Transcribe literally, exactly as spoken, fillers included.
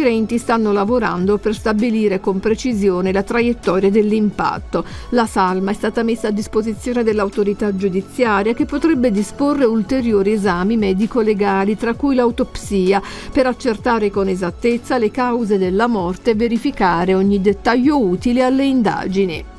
inquirenti stanno lavorando per stabilire con precisione la traiettoria dell'impatto. La salma è stata messa a disposizione dell'autorità giudiziaria, che potrebbe disporre ulteriori esami medico-legali, tra cui l'autopsia, per accertare con esattezza le cause della morte e verificare ogni dettaglio utile alle indagini.